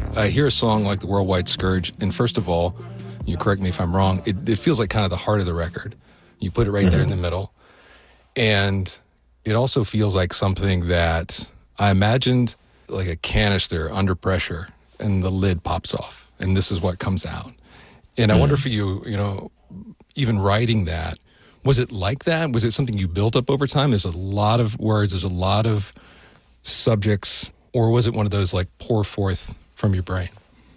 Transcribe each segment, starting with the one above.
I hear a song like The Worldwide Scourge, and first of all, you correct me if I'm wrong, it feels like kind of the heart of the record. You put it right there in the middle. And it also feels like something that I imagined like a canister under pressure and the lid pops off and this is what comes out. And I wonder for you, even writing that, was it like that? Was it something you built up over time? There's a lot of words, there's a lot of subjects, or was it one of those like pour forth from your brain?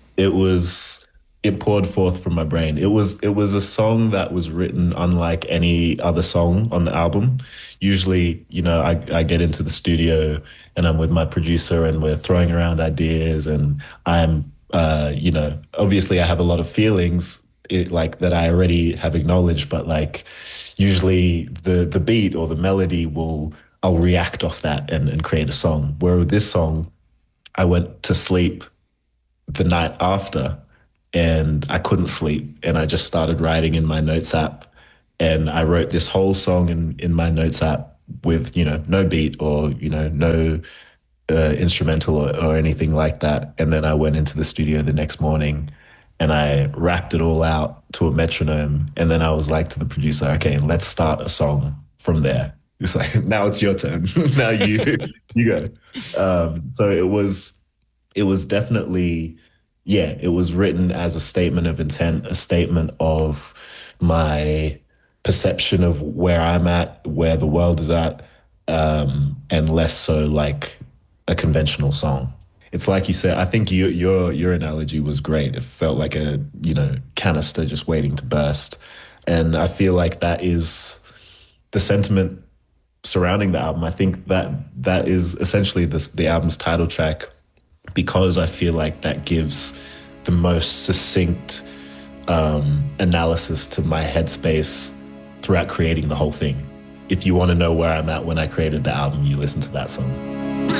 It poured forth from my brain. It was a song that was written unlike any other song on the album. Usually, I get into the studio and I'm with my producer and we're throwing around ideas and I'm obviously I have a lot of feelings like that I already have acknowledged, but like usually the beat or the melody I'll react off that and create a song. Where with this song, I went to sleep the night after and I couldn't sleep. And I just started writing in my notes app. And I wrote this whole song in my notes app with, no beat or, no instrumental or anything like that. And then I went into the studio the next morning and I rapped it all out to a metronome. And then I was like to the producer, okay, let's start a song from there. It's like, now it's your turn. Now you go. So it was definitely, yeah, it was written as a statement of intent, a statement of my perception of where I'm at, where the world is at, and less so like a conventional song. It's like you said, I think your analogy was great. It felt like a, canister just waiting to burst. And I feel like that is the sentiment surrounding the album. I think that is essentially the album's title track, because I feel like that gives the most succinct analysis to my headspace throughout creating the whole thing. If you want to know where I'm at when I created the album, you listen to that song.